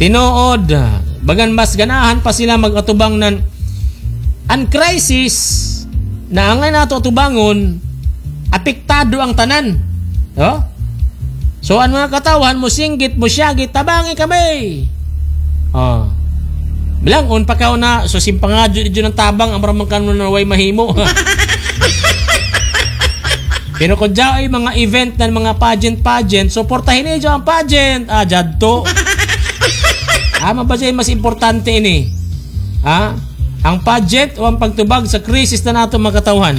Tinuod, bagan mas ganahan pa sila mag-atubang nan ang crisis na angay nato atubangon, apektado ang tanan. Oh? So ang mga katawan mo singgit mo siyagit tabangi kami. Oh. Bilangon pa ka na so simpangadyo dito ng tabang ang maramang kanon na way mahimo. Pero kung dyan ay mga event ng mga pageant, suportahin niyo ang pageant. Jadto. Mabasya mas importante ini. Ang pageant o ang pagtubag sa krisis na nato makatawhan.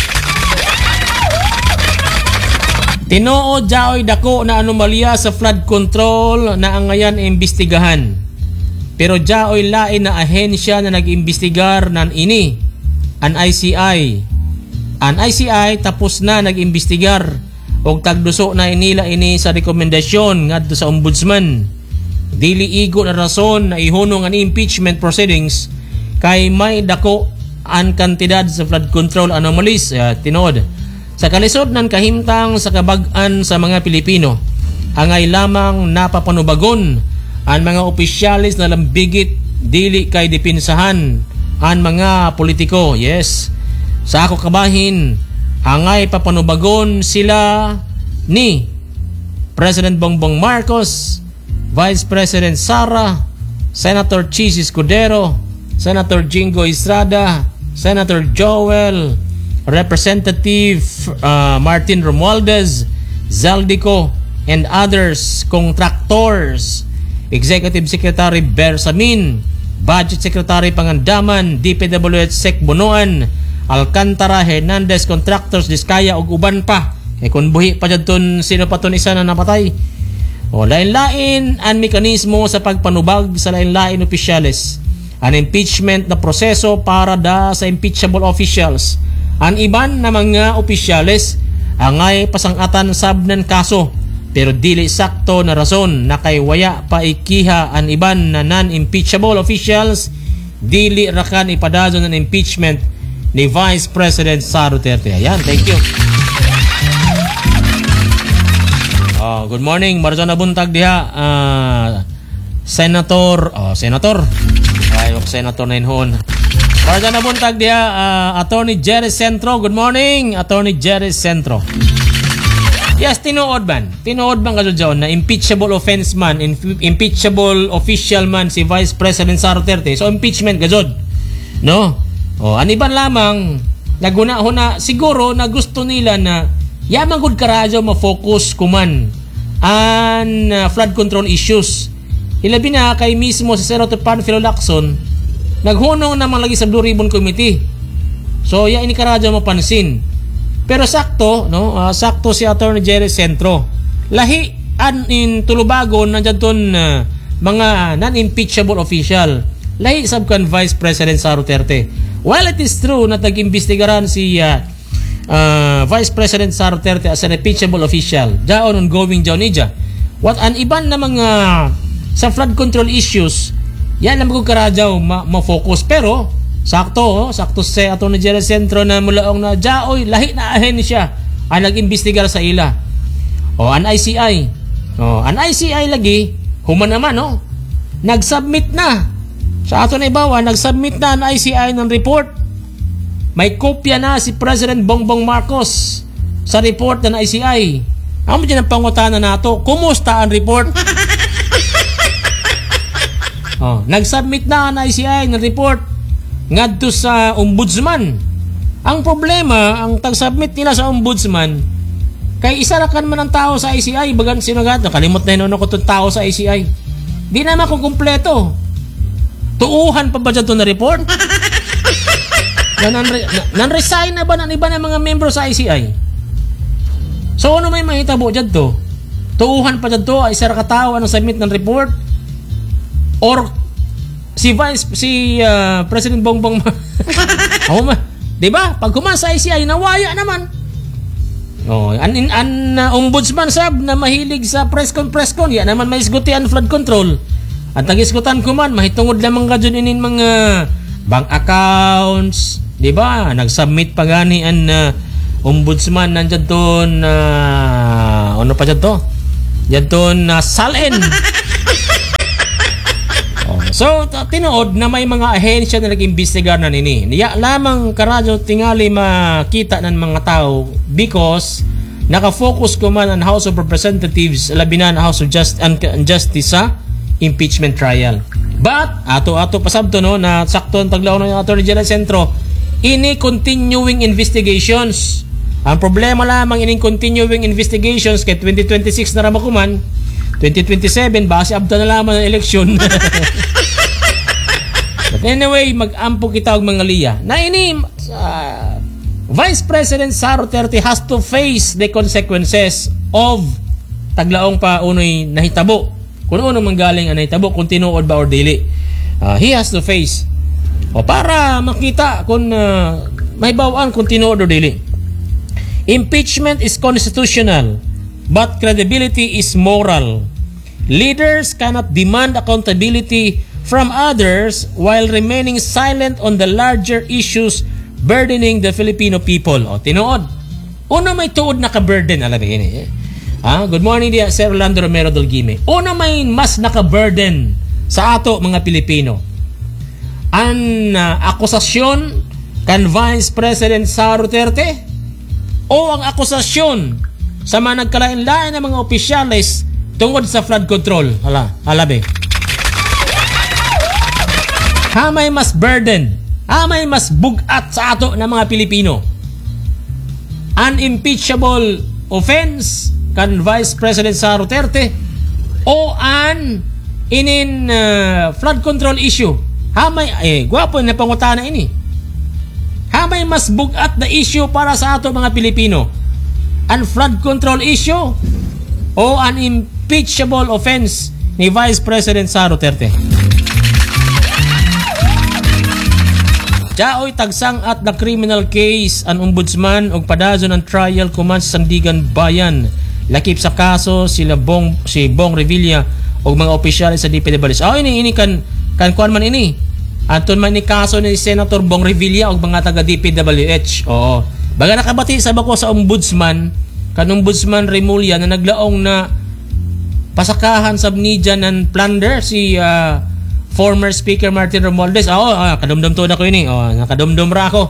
Tinuod dyan ay dako na anomalya sa flood control na ang ngayon imbestigahan. Pero dyan ay lain na ahensya na nag-imbestigar ng ini. Ang ICI. Ang ICI tapos na nag-imbestigar o tagduso na inila ini sa rekomendasyon ngadto sa ombudsman. Dili igo na rason na ihunong ang impeachment proceedings kay may dako ang kantidad sa flood control anomalies. Tinod sa kalisod ng kahimtang sa kabag-an sa mga Pilipino, angay lamang napapanubagon ang mga opisyalis na lambigit dili kay dipinsahan ang mga politiko. Yes, sa ako kabahin, angay papanubagon sila ni President Bongbong Marcos, Vice President Sara, Senator Chis Escudero, Senator Jingo Estrada, Senator Joel, Representative Martin Romualdez, Zaldico, and others, contractors, Executive Secretary Bersamin, Budget Secretary Pangandaman, DPWH Sec Bunuan, Alcantara, Hernandez, Contractors, Diskaya, ug uban pa. Kung buhi pa dyan sino pa ton isa na napatay. Lain-lain ang mekanismo sa pagpanubag sa lain-lain opisyales. Ang impeachment na proseso para sa impeachable officials. Ang iban na mga opisyales angay pasangatan sabnan kaso pero dili sakto na rason na kay waya pa ikiha ang iban na non-impeachable officials dili rakan ipadazon ng impeachment ni Vice President Sara Duterte. Ayan, thank you. Good morning, Marzona Buntag diha. Senator. Ayok Senator na inhon. Marzona Buntag diha, Attorney Jerry Centro. Good morning, Attorney Jerry Centro. Yes, tinuod man kadto dyan na impeachable offense man, impeachable official man si Vice President Sara Duterte. So impeachment gajod. No? Aniban lamang naguna-huna siguro na gusto nila na yamang gud karadyo ma-focus kuman an flood control issues. Ilabi na kay mismo si Senator Panfilo Lacson naghunong naman lagi sa Blue Ribbon Committee. So ya ini karadyo mapansin. Pero sakto, no? Sakto si Attorney Jerry Centro. Lahi in tulubagon nandiyan ton mga non-impeachable official. Lahi sabkan Vice President Sara Duterte. While it is true na nag-imbestigaran si Vice President Sara Duterte as an impeachable official, daon ongoing Jaunija. What an iban na mga sa flood control issues, yan ang magkaradyaw ma-focus. Pero sakto si Atty. Jerry Centro na mulaong na jaoy lahi na ahen siya ang nag-imbestigar sa ila. An ICI. An ICI lagi human naman nag-submit na sa ato na ibawa, nag-submit na ang ICI ng report. May kopya na si President Bongbong Marcos sa report ng ICI. Amo dyan ang pangutana nato, kumusta ang report? Nag-submit na ang ICI ng report ngadto sa ombudsman. Ang problema, ang tag-submit nila sa ombudsman, kay isa ra kan man ang tao sa ICI, bagan sino gato, kalimot na hinuno ko itong tao sa ICI. Di naman kung kumpleto. Tuuhan pa ba dyan ito na report? Nan-resign na ba ng iba ng mga membro sa ICI? So ano may mahitabo dyan to? Tuuhan pa dyan to, ay isa ra katao anong submit ng report? Or si President Bongbong diba? Pag kuman sa ICI, nawaya naman. Ombudsman sab na mahilig sa press con, yan naman may isgutian flood control. At nag-isgutan ko man, mahitungod lamang ka dyan inin mga bank accounts, di ba? Nag-submit pa gani ang ombudsman nandyan doon, ano pa dyan to? Dyan doon, salin. So, tinuod na may mga ahensya na nag-imbestigar na nini. Niya lamang karadyo tingali makita ng mga tao because nakafocus ko man ang House of Representatives, labi na ang House of Justice sa impeachment trial. But, ato pasabto no, na sakto ang taglaw ng Attorney General Sentro, ini continuing investigations. Ang problema lamang ining continuing investigations kay 2026 na ramakuman, 2027, base abda na lamang ng eleksyon. But anyway, mag-ampo kita og mga liya. Na ini, Vice President Sara Duterte has to face the consequences of taglaong pa unoy nahitabo. Kung ano manggaling ang nahitabo, kung tinuod ba or dili. He has to face. O para makita kung may bawaan kung tinuod or dili. Impeachment is constitutional, but credibility is moral. Leaders cannot demand accountability from others while remaining silent on the larger issues burdening the Filipino people. O, tinuod. Una may tuod na ka-burden, alam mo yun good morning dia, Sir Orlando Romero Dolgime. Una may mas naka-burden sa ato mga Pilipino. Ang akusasyon kan Vice President Sara Duterte o ang akusasyon sa mga nagkalain-lain ng mga opisyales tungkol sa flood control. Halabe. Hamay mas burden, hamay mas bugat sa ato ng mga Pilipino. Unimpeachable offense kan Vice President Sara Duterte o an inin flood control issue. Hamay, gwapo na pangutana ini. Hamay mas bugat na issue para sa ato mga Pilipino. An flood control issue o an impeachable offense ni Vice President Sara Duterte. Jaoy tagsang at na criminal case ang ombudsman og padazo ng trial kuman sa Sandigan Bayan. Lakip sa kaso si Bong Revilla og mga opisyales sa DPWH. Ini kan kuan man ini. Anton man ni kaso ni Senator Bong Revilla og mga taga DPWH. Oo. Baga nakabati sa bako sa ombudsman, kan ombudsman Remulla na naglaong na pasakahan sa Bnidyan ng plunder si former Speaker Martin Romualdez. Kadumdum to na ko ini. Nakadumdum ra ako.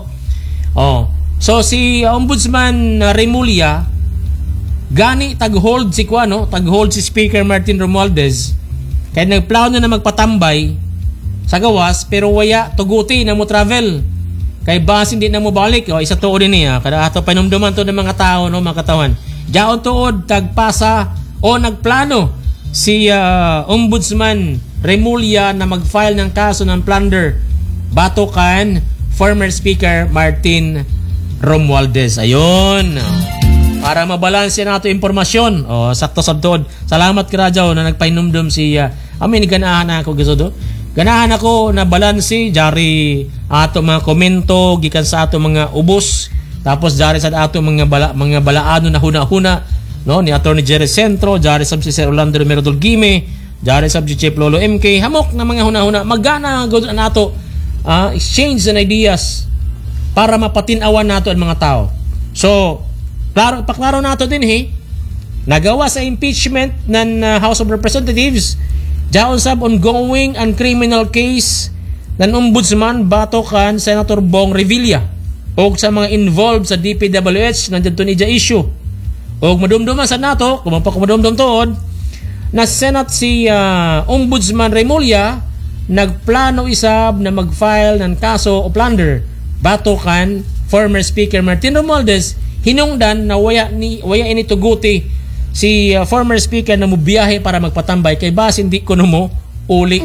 So si Ombudsman Remulla gani tag-hold si tag-hold si Speaker Martin Romualdez kaya nagplano na magpatambay sa gawas pero waya tuguti na mo travel kay base hindi na mo balik. Isa tuod din niya kada ato panumduman to ng mga tao no, mga katawan. Jaon tuod tagpasa o nagplano si Ombudsman Remulla na mag-file ng kaso ng plunder bato kan former Speaker Martin Romualdez. Ayun. Para mabalanse nato impormasyon. Sakto sabtod. Salamat kradyaw na nagpainumdum si amin ganahan ako gasudo. Ganahan ako na balanse jari ato mga komento gikan sa ato mga ubos. Tapos jari sa ato mga balaano na huna-huna no ni Attorney Jerry Centro, jari sab si Sir Orlando Romero Dolgime, jari sab si Chief Lolo MK, hamok na mga huna-huna magana gud nato exchange and ideas para mapatinawan nato ang mga tao. So paklaro nato din nagawa sa impeachment ng House of Representatives jaon sab ongoing and criminal case ng ombudsman bato kan Senator Bong Revilla o sa mga involved sa DPWH nandiyan to niya issue o madumduman sa nato kung mapakumadumdum tuod na Senate si Ombudsman Remulla nagplano isab na mag-file ng kaso o plunder bato kan former Speaker Martin Romualdez hinungdan na waya ini tuguti si former speaker na mubiyahe para magpatambay kay base hindi ko mo uli.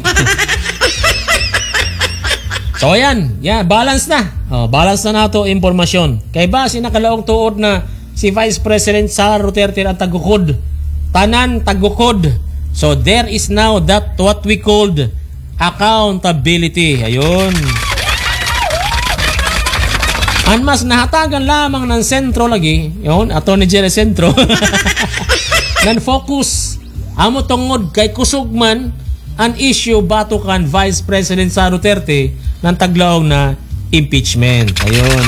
So ayan, balance na. Balance na nato impormasyon. Kay base nakalaong tuod na si Vice President Sara Duterte ang tagukod. Tanan tagukod. So there is now that what we called accountability. Ayun. Ang mas nahatagan lamang ng sentro lagi, yun, Attorney General Sentro, nan focus, amo tungod kay kusog man an issue bato kan Vice President Sara Duterte ng taglaw na impeachment. Ayun.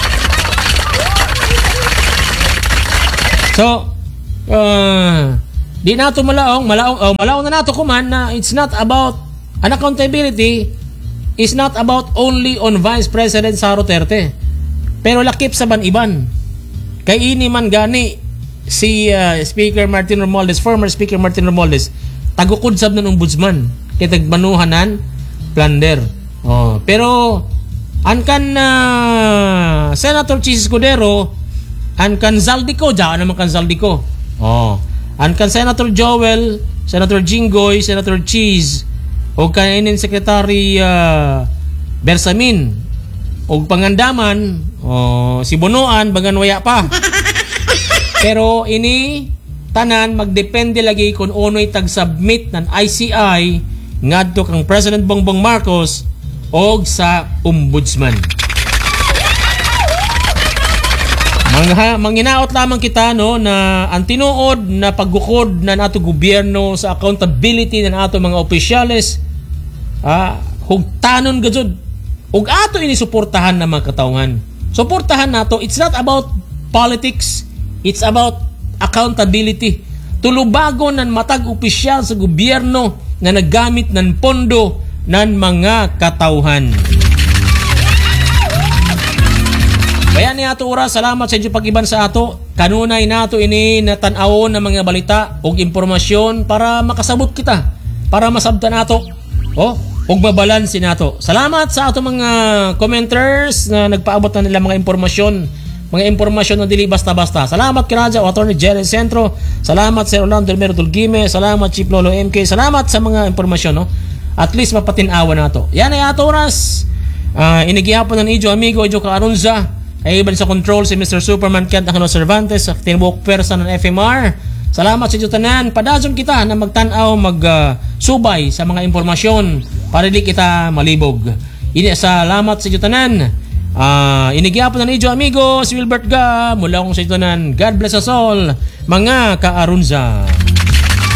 So, Di nato malaong na nato kuman na it's not about an accountability is not about only on Vice President Sara Duterte. Pero lakip sa ban-iban. Kay ini man gani si Speaker Martin Romualdez, former Speaker Martin Romualdez, tagukod sab ng ombudsman. Kay tagbanuhanan plunder. Pero ankan Senator Chis Escudero, ankan Zaldico, diyan naman kan Zaldico. Ankan Senator Joel, Senator Jinggoy, Senator Cheese, o kainin Secretary Bersamin, o pangandaman, si Bonoan, bagan waya pa. Pero ini tanan magdepende lagi kung uno'y tag-submit ng ICI ngadto kang President Bongbong Marcos o sa Ombudsman. Manginaot lamang kita na ang tinuod na paggukod na nato gobyerno sa accountability ng ato mga opisyales hugtanon gajud ug ato ini suportahan na mga kataungan. Suportahan nato, it's not about politics, it's about accountability. Tulubagon ng matag opisyal sa gobyerno na naggamit ng pondo ng mga katauhan. Kaya ni ato oras, salamat sa inyo pag-iban sa ato. Kanunay nato ini natanaw ng mga balita o impormasyon para makasabot kita, para masabtan nato o mabalansin nato. Salamat sa ato mga commenters na nagpaabot na nila mga impormasyon na dili basta-basta. Salamat Kiraja o Atty. Jerry Centro. Salamat Sir Orlando Romero Dulgime. Salamat Chief Lolo MK. Salamat sa mga impormasyon. At least mapatinawa nato. Yan ay ato oras. Inigihapon ng Ijo Amigo, Ijo Kaarunza. Ay iban sa control si Mr. Superman Kent Aquino Cervantes, sa tinubuok pwersa ng FMR. Salamat sa inyo tanan. Padazon kita na magtanaw, magsubay sa mga impormasyon para di kita malibog. Salamat sa inyo tanan. Inigyapan na ni Ijo Amigo, si Wilbert Ga, mula kong sa inyo tanan. God bless us all, mga kaarunza.